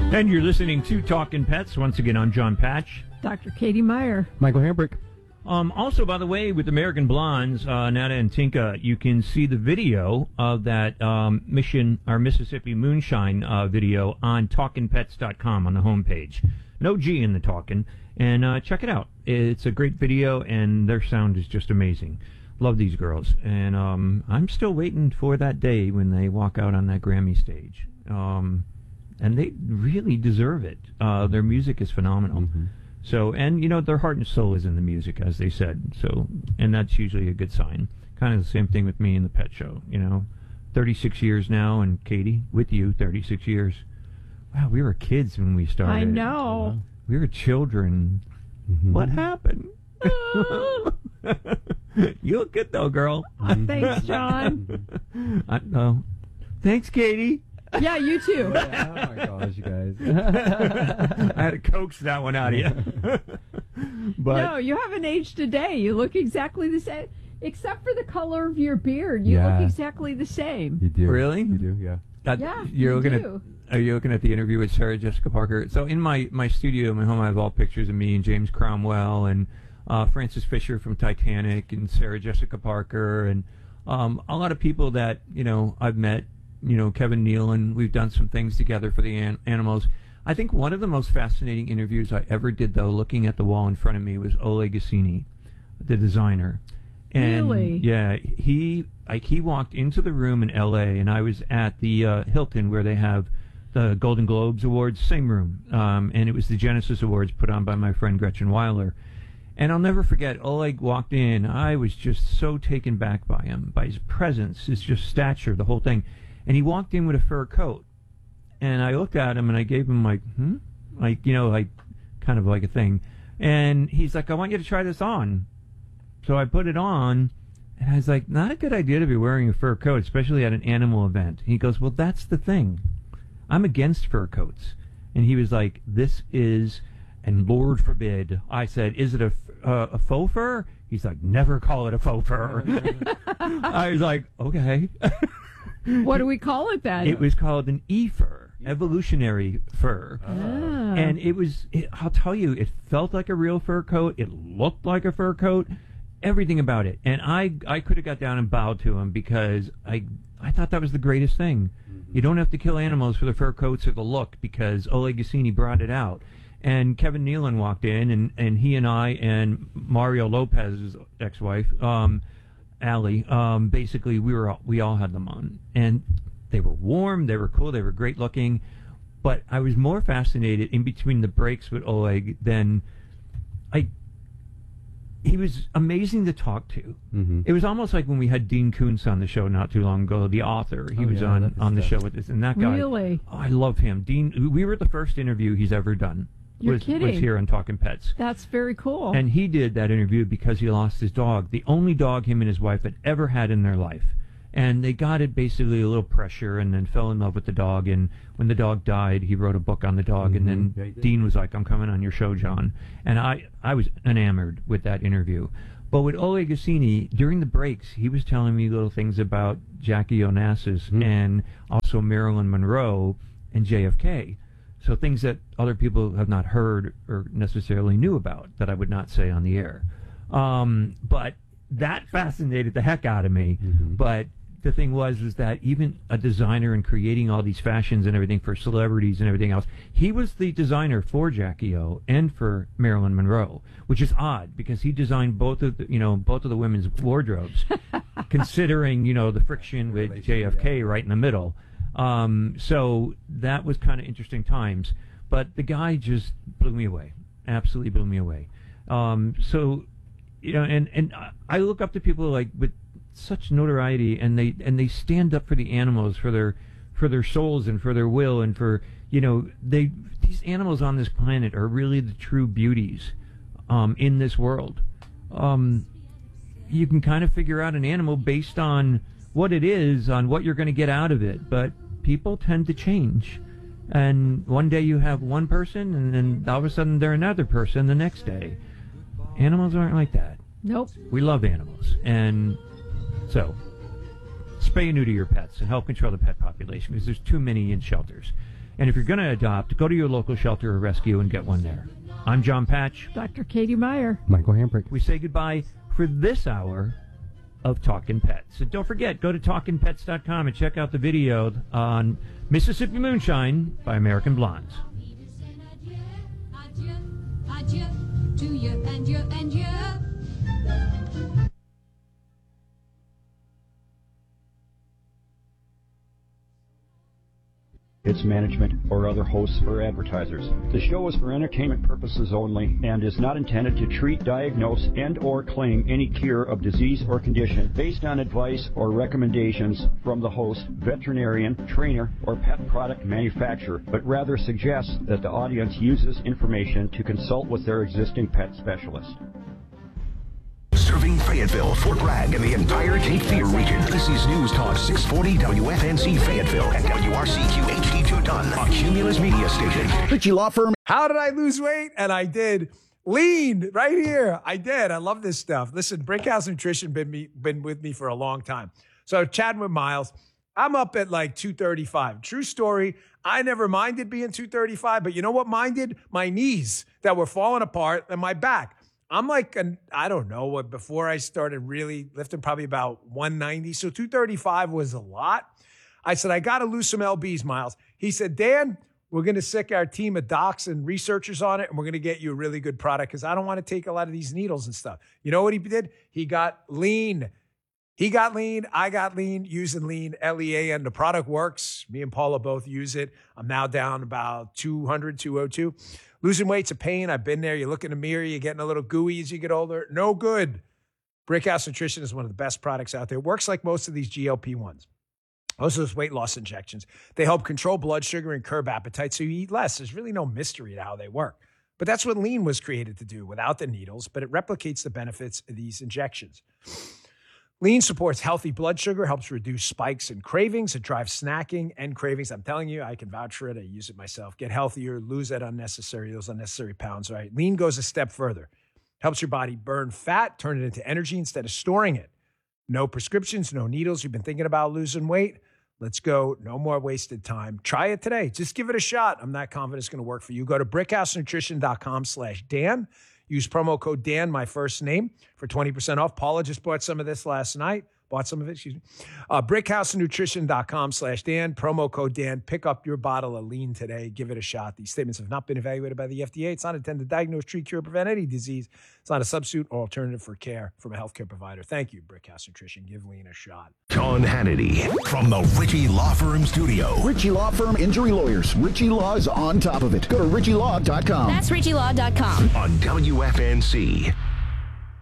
And you're listening to Talkin' Pets. Once again, I'm John Patch. Dr. Katie Meyer. Michael Hambrick. Also, by the way, with American Blondes, Nada and Tinka, you can see the video of that Mississippi Moonshine video on TalkinPets.com on the homepage. No G in the talkin'. And check it out. It's a great video, and their sound is just amazing. Love these girls. And I'm still waiting for that day when they walk out on that Grammy stage. And they really deserve it. Their music is phenomenal. Mm-hmm. So, and, you know, their heart and soul is in the music, as they said. So, and that's usually a good sign. Kind of the same thing with me in the pet show, you know. 36 years now, and Katie, with you, 36 years. Wow, we were kids when we started. I know. We were children. Mm-hmm. What happened? You look good, though, girl. Thanks, John. I know. Thanks, Katie. Yeah, you too. Yeah, oh my gosh, you guys. I had to coax that one out of you. But no, you haven't aged a day. You look exactly the same. Except for the color of your beard. You look exactly the same. You do. Really? You do, yeah. Yeah, you're looking do. Are you looking at the interview with Sarah Jessica Parker? So in my studio, my home, I have all pictures of me and James Cromwell and Francis Fisher from Titanic and Sarah Jessica Parker and a lot of people that, you know, I've met. You know, Kevin Nealon, we've done some things together for the animals. I think one of the most fascinating interviews I ever did, though, looking at the wall in front of me, was Oleg Goscinny, the designer. And really? Yeah, he walked into the room in L.A., and I was at the Hilton where they have the Golden Globes Awards, same room. And it was the Genesis Awards put on by my friend Gretchen Weiler. And I'll never forget, Oleg walked in. I was just so taken back by him, by his presence, his just stature, the whole thing. And he walked in with a fur coat. And I looked at him and I gave him like, like, you know, like kind of like a thing. And he's like, I want you to try this on. So I put it on and I was like, not a good idea to be wearing a fur coat, especially at an animal event. And he goes, well, that's the thing. I'm against fur coats. And he was like, this is, and Lord forbid. I said, is it a faux fur? He's like, never call it a faux fur. I was like, okay. What do we call it then? It was called an e-fur, evolutionary fur. Ah. And I'll tell you, it felt like a real fur coat. It looked like a fur coat. Everything about it. And I could have got down and bowed to him because I thought that was the greatest thing. Mm-hmm. You don't have to kill animals for the fur coats or the look because Oleg Goscinny brought it out. And Kevin Nealon walked in, and he and I and Mario Lopez's ex-wife, Allie, basically we all had them on, and they were warm, they were cool, they were great looking, but I was more fascinated in between the breaks with Oleg than he was amazing to talk to. Mm-hmm. It was almost like when we had Dean Koontz on the show not too long ago, the author. He was on the show with us, and that guy. Really? Oh, I love him. Dean, we were the first interview he's ever done. You're kidding. Was here on Talkin' Pets. That's very cool. And he did that interview because he lost his dog, the only dog him and his wife had ever had in their life. And they got it basically a little pressure and then fell in love with the dog. And when the dog died, he wrote a book on the dog. Mm-hmm. And then Dean was like, I'm coming on your show, John. And I was enamored with that interview. But with Oleg Goscinny, during the breaks, he was telling me little things about Jackie Onassis and also Marilyn Monroe and JFK. So things that other people have not heard or necessarily knew about that I would not say on the air. But that fascinated the heck out of me. Mm-hmm. But the thing was that even a designer and creating all these fashions and everything for celebrities and everything else, he was the designer for Jackie O and for Marilyn Monroe, which is odd because he designed both of the women's wardrobes, considering, you know, the friction with JFK right in the middle. So that was kind of interesting times, but the guy just blew me away, absolutely blew me away. So, you know, and I look up to people like with such notoriety, and they stand up for the animals, for their souls and for their will, and for, you know, these animals on this planet are really the true beauties, in this world. You can kind of figure out an animal based on what it is, on what you're going to get out of it, but people tend to change. And one day you have one person, and then all of a sudden they're another person the next day. Animals aren't like that. Nope. We love animals. And so, spay and neuter your pets and help control the pet population because there's too many in shelters. And if you're going to adopt, go to your local shelter or rescue and get one there. I'm John Patch. Dr. Katie Meyer. Michael Hamprick. We say goodbye for this hour of Talkin' Pets. And don't forget, go to TalkinPets.com and check out the video on Mississippi Moonshine by American Blondes. Adieu, adieu, to you and you and you. Its management, or other hosts or advertisers. The show is for entertainment purposes only and is not intended to treat, diagnose, and/or claim any cure of disease or condition based on advice or recommendations from the host, veterinarian, trainer, or pet product manufacturer, but rather suggests that the audience uses information to consult with their existing pet specialist. Serving Fayetteville, Fort Bragg, and the entire Cape Fear region. This is News Talk 640 WFNC Fayetteville and WRCQ HD2 Dunn, a Cumulus media station. Ritchie Law Firm. How did I lose weight? And I did. Lean right here. I did. I love this stuff. Listen, Brickhouse Nutrition been with me for a long time. So chatting with Miles, I'm up at like 235. True story. I never minded being 235, but you know what minded? My knees that were falling apart and my back. I'm like, I don't know, before I started really lifting, probably about 190. So 235 was a lot. I said, I got to lose some LBs, Miles. He said, Dan, we're going to sick our team of docs and researchers on it, and we're going to get you a really good product because I don't want to take a lot of these needles and stuff. You know what he did? He got lean. He got lean. I got lean, using lean, LEAN. The product works. Me and Paula both use it. I'm now down about 200, 202. Losing weight's a pain. I've been there. You look in the mirror, you're getting a little gooey as you get older. No good. Brickhouse Nutrition is one of the best products out there. It works like most of these GLP-1s. Most of those weight loss injections. They help control blood sugar and curb appetite so you eat less. There's really no mystery to how they work. But that's what lean was created to do without the needles, but it replicates the benefits of these injections. Lean supports healthy blood sugar, helps reduce spikes and cravings. It drives snacking and cravings. I'm telling you, I can vouch for it. I use it myself. Get healthier, lose those unnecessary pounds, right? Lean goes a step further. Helps your body burn fat, turn it into energy instead of storing it. No prescriptions, no needles. You've been thinking about losing weight? Let's go. No more wasted time. Try it today. Just give it a shot. I'm not confident it's going to work for you. Go to brickhousenutrition.com/Dan. Use promo code Dan, my first name, for 20% off. Paula just bought some of this last night. Brickhousenutrition.com/Dan. Promo code Dan. Pick up your bottle of lean today. Give it a shot. These statements have not been evaluated by the FDA. It's not intended to diagnose, treat, cure, or prevent any disease. It's not a substitute or alternative for care from a healthcare provider. Thank you, Brickhouse Nutrition. Give lean a shot. Sean Hannity from the Ritchie Law Firm studio. Ritchie Law Firm Injury Lawyers. Ritchie Law is on top of it. Go to RitchieLaw.com. That's RitchieLaw.com. On WFNC.